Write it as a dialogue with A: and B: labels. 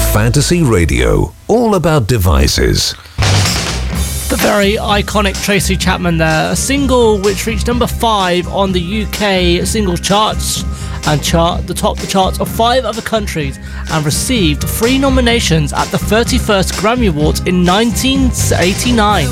A: Fantasy Radio, all about devices.
B: The very iconic Tracy Chapman there, a single which reached number 5 on the UK singles charts and topped the charts of 5 other countries and received 3 nominations at the 31st Grammy Awards in 1989.